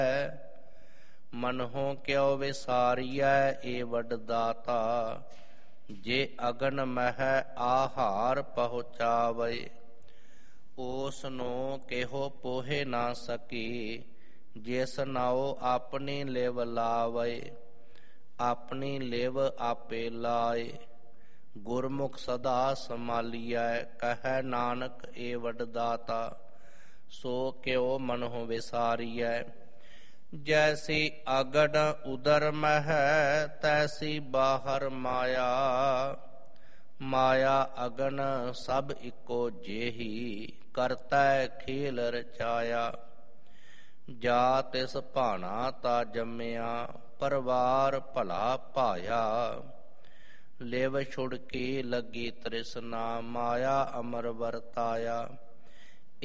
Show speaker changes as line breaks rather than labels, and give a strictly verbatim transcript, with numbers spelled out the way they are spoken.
ਮਨਹੁ ਕਿਉ ਵਿਸਾਰੀਐ ਏ ਵੱਡ ਦਾਤਾ। ਜੇ ਅਗਨ ਮਹਿ ਆਹਾਰ ਪਹੁੰਚਾਵੇ ਉਸ ਨੂੰ ਕਿਹੋ ਪੋਹੇ ਨਾ ਸਕੀ। ਜਿਸ ਨਾਉ ਆਪਣੀ ਲਿਵ ਲਾਵੇ ਆਪਣੀ ਲਿਵ ਆਪੇ ਲਾਏ। ਗੁਰਮੁਖ ਸਦਾ ਸੰਭਾਲੀਐ ਕਹੈ ਨਾਨਕ ਏ ਵੱਡ ਦਾਤਾ। ਸੋ ਕਿਉ ਮਨਹੁ ਵਿਸਾਰੀਐ। ਜੈਸੀ ਅਗਨ ਉਦਰ ਮਹਿ ਤੈਸੀ ਬਾਹਰ ਮਾਇਆ। ਮਾਇਆ ਅਗਨ ਸਭ ਇੱਕੋ ਜਿਹੀ ਕਰਤੈ ਖੇਲ ਰਚਾਇਆ। ਜਾ ਤਿਸ ਭਾਣਾ ਤਾ ਜੰਮਿਆ ਪਰਵਾਰ ਭਲਾ ਭਾਇਆ। ਲਿਵ ਛੁੜਕੀ ਲੱਗੀ ਤ੍ਰਿਸ਼ਨਾ ਮਾਇਆ ਅਮਰ ਵਰਤਾਇਆ।